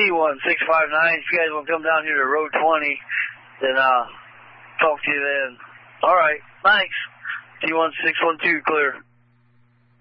T1659. If you guys want to come down here to Road 20, then I'll talk to you then. All right, thanks. T1612 clear.